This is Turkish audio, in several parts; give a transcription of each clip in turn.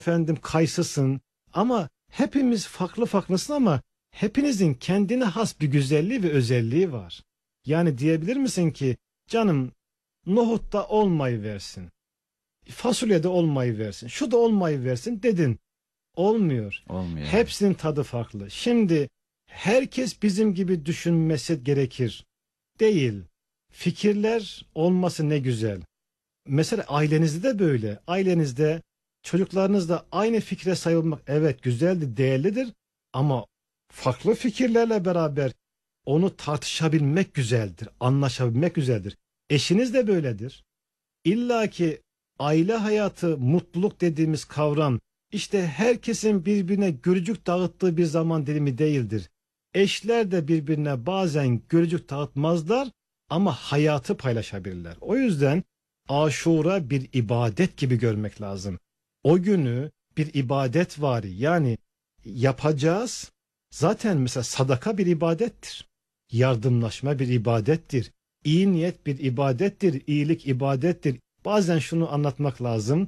efendim kayısısın ama hepimiz farklı farklısın ama hepinizin kendine has bir güzelliği ve özelliği var. Yani diyebilir misin ki canım nohutta olmayı versin, fasulyede olmayı versin, şu da olmayı versin dedin. Olmuyor. Olmuyor. Hepsinin tadı farklı. Şimdi herkes bizim gibi düşünmesi gerekir. Değil. Fikirler olması ne güzel. Mesela ailenizde de böyle. Ailenizde çocuklarınızla aynı fikre sahip olmak evet güzeldir, değerlidir ama farklı fikirlerle beraber onu tartışabilmek güzeldir, anlaşabilmek güzeldir. Eşiniz de böyledir. İlla ki aile hayatı, mutluluk dediğimiz kavram işte herkesin birbirine görücük dağıttığı bir zaman dilimi değildir. Eşler de birbirine bazen görücük dağıtmazlar ama hayatı paylaşabilirler. O yüzden Aşura bir ibadet gibi görmek lazım. O günü bir ibadet var yani yapacağız. Zaten mesela sadaka bir ibadettir. Yardımlaşma bir ibadettir. İyi niyet bir ibadettir. İyilik ibadettir. Bazen şunu anlatmak lazım.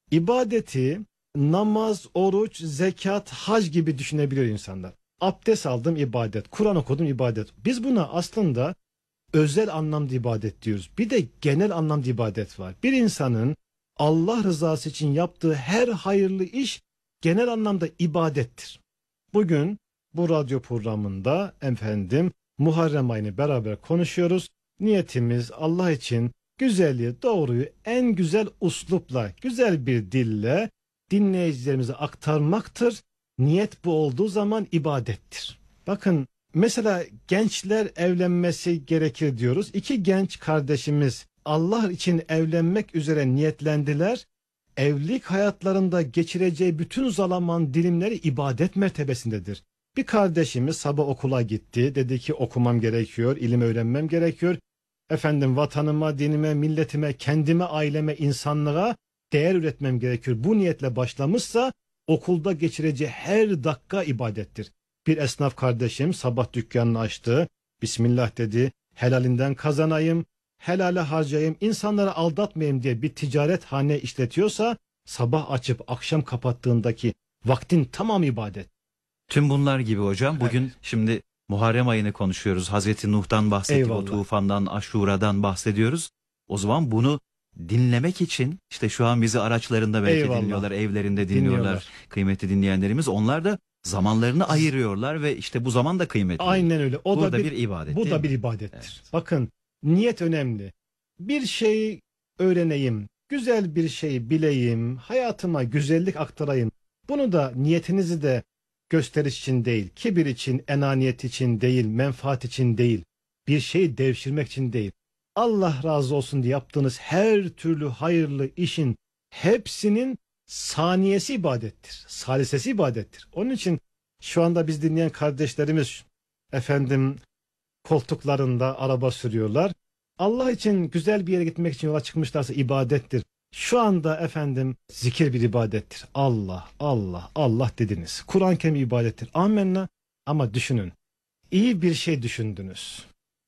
İbadeti namaz, oruç, zekat, hac gibi düşünebiliyor insanlar. Abdest aldım ibadet, Kur'an okudum ibadet. Biz buna aslında özel anlamda ibadet diyoruz. Bir de genel anlamda ibadet var. Bir insanın Allah rızası için yaptığı her hayırlı iş genel anlamda ibadettir. Bugün bu radyo programında efendim Muharrem ayını beraber konuşuyoruz. Niyetimiz Allah için güzelliği, doğruyu en güzel uslupla, güzel bir dille dinleyicilerimize aktarmaktır. Niyet bu olduğu zaman ibadettir. Bakın mesela gençler evlenmesi gerekir diyoruz. İki genç kardeşimiz Allah için evlenmek üzere niyetlendiler. Evlilik hayatlarında geçireceği bütün zaman dilimleri ibadet mertebesindedir. Bir kardeşimiz sabah okula gitti. Dedi ki okumam gerekiyor, ilim öğrenmem gerekiyor. Efendim vatanıma, dinime, milletime, kendime, aileme, insanlığa değer üretmem gerekiyor. Bu niyetle başlamışsa okulda geçireceği her dakika ibadettir. Bir esnaf kardeşim sabah dükkanını açtı. Bismillah dedi. Helalinden kazanayım, helale harcayayım, insanları aldatmayayım diye bir ticaret hane işletiyorsa sabah açıp akşam kapattığındaki vaktin tamam ibadet. Tüm bunlar gibi hocam bugün şimdi Muharrem ayını konuşuyoruz. Hazreti Nuh'tan bahsettik, Eyvallah. o tufandan, Aşura'dan bahsediyoruz. O zaman bunu dinlemek için işte şu an bizi araçlarında belki Eyvallah. dinliyorlar, evlerinde dinliyorlar kıymetli dinleyenlerimiz. Onlar da zamanlarını ayırıyorlar ve işte bu zaman da kıymetli. Aynen öyle. O Burada da bir ibadet Bu değil da mi? bir ibadettir. Evet. Bakın niyet önemli. Bir şey öğreneyim, güzel bir şey bileyim, hayatıma güzellik aktarayım. Bunu da niyetinizi de gösteriş için değil, kibir için, enaniyet için değil, menfaat için değil, bir şeyi devşirmek için değil. Allah razı olsun diye yaptığınız her türlü hayırlı işin hepsinin saniyesi ibadettir. Salisesi ibadettir. Onun için şu anda biz dinleyen kardeşlerimiz efendim koltuklarında araba sürüyorlar. Allah için güzel bir yere gitmek için yola çıkmışlarsa ibadettir. Şu anda efendim zikir bir ibadettir. Allah, Allah, Allah dediniz. Kur'an-ı Kerim ibadettir. Amenna. Ama düşünün. İyi bir şey düşündünüz.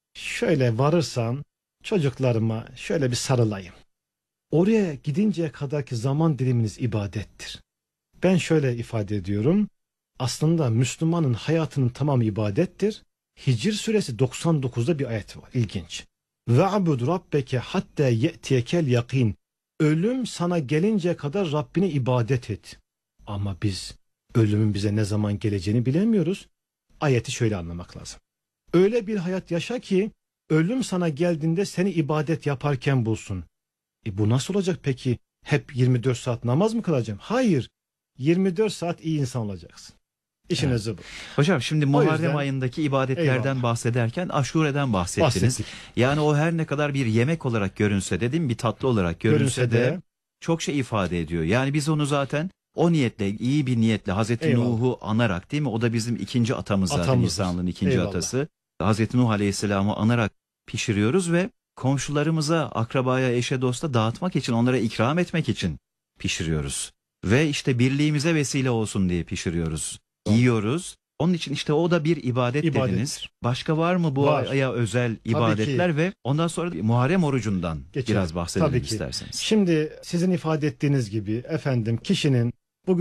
Şöyle varırsam çocuklarıma şöyle bir sarılayım. Oraya gidinceye kadarki zaman diliminiz ibadettir. Ben şöyle ifade ediyorum. Aslında Müslümanın hayatının tamamı ibadettir. Hicr suresi 99'da bir ayet var. İlginç. Ve'bud rabbeke hatta ye'tiyekel yakin. Ölüm sana gelinceye kadar Rabbine ibadet et. Ama biz ölümün bize ne zaman geleceğini bilemiyoruz. Ayeti şöyle anlamak lazım. Öyle bir hayat yaşa ki ölüm sana geldiğinde seni ibadet yaparken bulsun. Bu nasıl olacak peki? Hep 24 saat namaz mı kılacağım? Hayır. 24 saat iyi insan olacaksın. İşin özü bu. Hocam şimdi Muharrem yüzden- ayındaki ibadetlerden Eyvallah. bahsederken Aşure'den bahsettiniz. Bahsettik. Yani o her ne kadar bir yemek olarak görünse de değil mi? Bir tatlı olarak görünse de çok şey ifade ediyor. Yani biz onu zaten o niyetle, iyi bir niyetle Hazreti Eyvallah. Nuh'u anarak değil mi? O da bizim ikinci atamız zaten, Atamızdır. insanlığın ikinci Eyvallah. atası. Hazreti Nuh Aleyhisselam'ı anarak pişiriyoruz ve komşularımıza, akrabaya, eşe, dosta dağıtmak için, onlara ikram etmek için pişiriyoruz. Ve işte birliğimize vesile olsun diye pişiriyoruz. Yiyoruz. Onun için işte o da bir ibadet İbadettir. dediniz. Başka var mı bu Var. aya özel ibadetler ve ondan sonra Muharrem orucundan Geçelim. biraz bahsedelim Tabii ki. isterseniz. Şimdi sizin ifade ettiğiniz gibi efendim kişinin